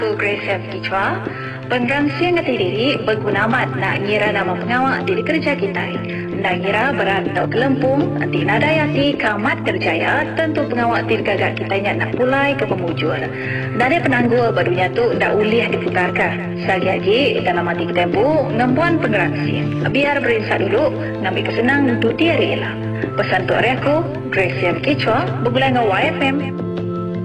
Grace F. Kichwa, pengrangsian ngati diri berguna amat nak ngira nama pengawal diri kerja kita. Nak ngira berat atau kelempung, anti nadayati kamat kerjaya, tentu pengawal diri gagak kita nak pulai ke pemujul. Dari penanggul barunya tu dah uliah diputarkan. Selagi lagi dalam hati kita bu, ngempuan pengrangsian. Biar berinsak dulu, ngambil kesenang untuk dia rela. Pesan tu hari aku, Grace F. Kichwa, berguna dengan YFM.